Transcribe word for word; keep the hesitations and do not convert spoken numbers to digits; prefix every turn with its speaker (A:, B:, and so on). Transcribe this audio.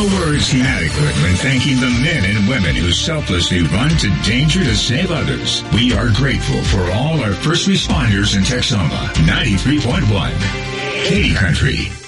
A: No words can adequate when thanking the men and women who selflessly run to danger to save others. We are grateful for all our first responders in Texoma. ninety-three point one. Katy Country.